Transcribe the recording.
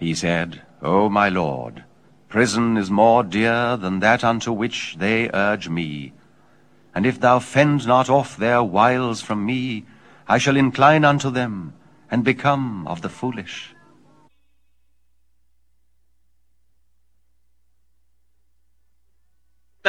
He said, O my lord, prison is more dear than that unto which they urge me. And if thou fend not off their wiles from me, I shall incline unto them, and become of the foolish.